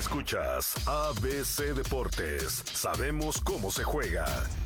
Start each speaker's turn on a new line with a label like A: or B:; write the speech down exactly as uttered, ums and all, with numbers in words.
A: Escuchas A B C Deportes. Sabemos cómo se juega.